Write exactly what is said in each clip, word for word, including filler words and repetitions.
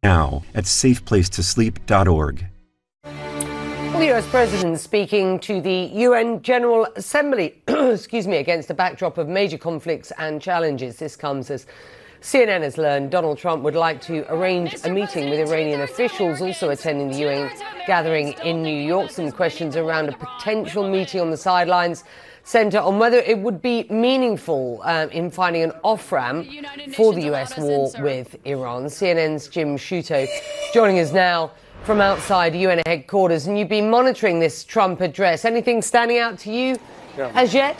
now at safe place to sleep dot org. Well, the U S president speaking to the U N General Assembly, excuse me, against a backdrop of major conflicts and challenges. This comes as C N N has learned Donald Trump would like to arrange a meeting with Iranian officials also attending the U N gathering in New York. Some questions around a potential meeting on the sidelines centre on whether it would be meaningful um, in finding an off-ramp for the U S war with Iran. C N N's Jim Sciutto joining us now from outside U N headquarters. And you've been monitoring this Trump address. Anything standing out to you yeah. as yet?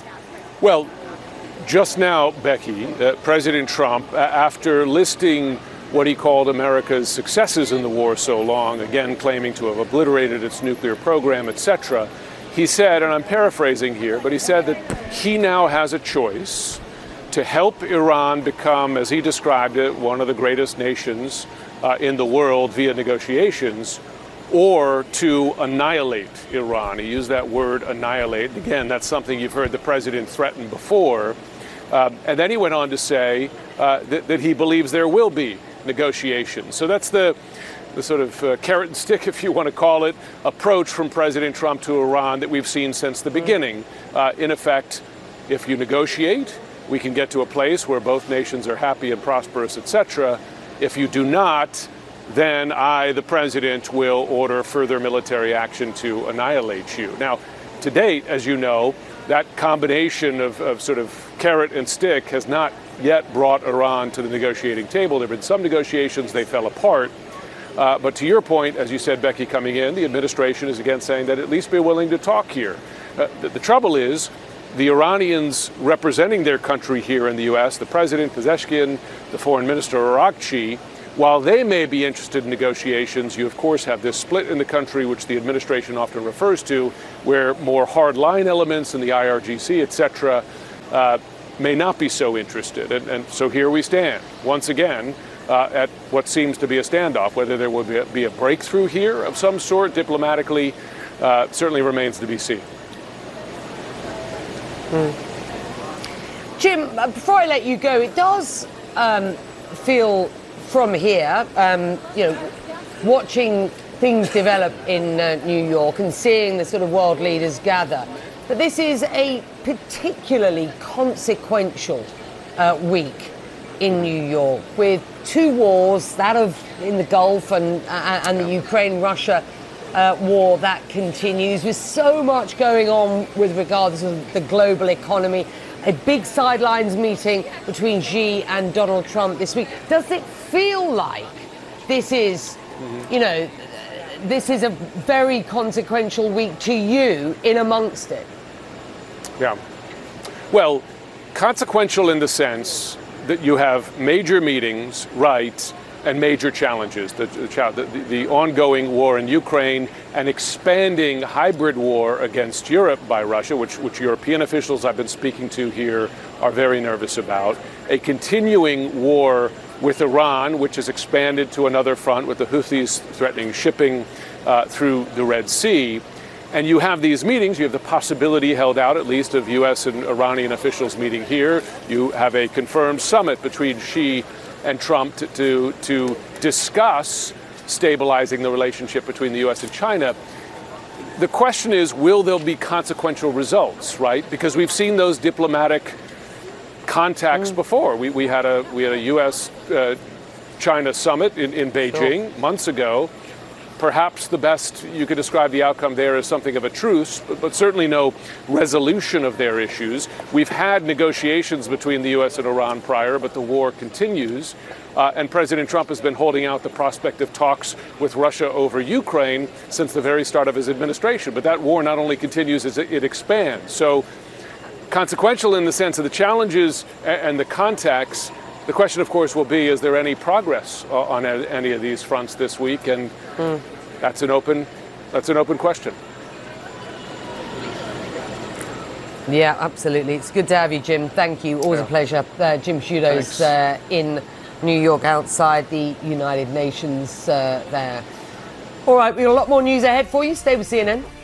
Well, just now, Becky, uh, President Trump, uh, after listing what he called America's successes in the war so long, again claiming to have obliterated its nuclear program, et cetera, he said, and I'm paraphrasing here, but he said that he now has a choice to help Iran become, as he described it, one of the greatest nations uh, in the world via negotiations, or to annihilate Iran. He used that word, annihilate. Again, that's something you've heard the president threaten before. Uh, and then he went on to say uh, that, that he believes there will be negotiations. So that's the, the sort of uh, carrot and stick, if you want to call it, approach from President Trump to Iran that we've seen since the beginning. Uh, in effect, if you negotiate, we can get to a place where both nations are happy and prosperous, et cetera. If you do not, then I, the president, will order further military action to annihilate you. Now, to date, as you know, that combination of, of sort of carrot and stick has not yet brought Iran to the negotiating table. There have been some negotiations, they fell apart. Uh, but to your point, as you said, Becky, coming in, the administration is again saying that at least be willing to talk here. Uh, the, the trouble is, the Iranians representing their country here in the U S, the president, Pezeshkian, the foreign minister, Araghchi, while they may be interested in negotiations, you of course have this split in the country, which the administration often refers to, where more hard-line elements in the I R G C, et cetera, uh, may not be so interested. And, and so here we stand, once again, uh, at what seems to be a standoff. Whether there will be a, be a breakthrough here of some sort diplomatically uh, certainly remains to be seen. Mm. Jim, before I let you go, it does um, feel from here, um, you know, watching things develop in uh, New York and seeing the sort of world leaders gather, but this is a particularly consequential uh, week in New York with two wars, that of in the Gulf and uh, and the Ukraine-Russia uh, war that continues, with so much going on with regards to the global economy. A big sidelines meeting between Xi and Donald Trump this week. Does it feel like this is, mm-hmm. you know, this is a very consequential week to you in amongst it? Yeah. Well, consequential in the sense that you have major meetings, right, and major challenges. The, the, the ongoing war in Ukraine, an expanding hybrid war against Europe by Russia, which, which European officials I've been speaking to here are very nervous about. A continuing war with Iran, which has expanded to another front with the Houthis threatening shipping uh, through the Red Sea. And you have these meetings, you have the possibility held out at least of U S and Iranian officials meeting here. You have a confirmed summit between Xi and Trump to, to, to discuss stabilizing the relationship between the U S and China. The question is, will there be consequential results, right? Because we've seen those diplomatic contacts mm. before. We, we had a we had a U S uh, China summit in, in Beijing sure. months ago. Perhaps the best you could describe the outcome there as something of a truce, but, but certainly no resolution of their issues. We've had negotiations between the U S and Iran prior, but the war continues. Uh, and President Trump has been holding out the prospect of talks with Russia over Ukraine since the very start of his administration. But that war not only continues, as it, it expands. So consequential in the sense of the challenges and, and the contacts. The question, of course, will be, is there any progress uh, on a, any of these fronts this week? And mm. that's an open, that's an open question. Yeah, absolutely. It's good to have you, Jim. Thank you. Always yeah. a pleasure. Uh, Jim Sciutto's uh, in New York outside the United Nations uh, there. All right, we've got a lot more news ahead for you. Stay with C N N.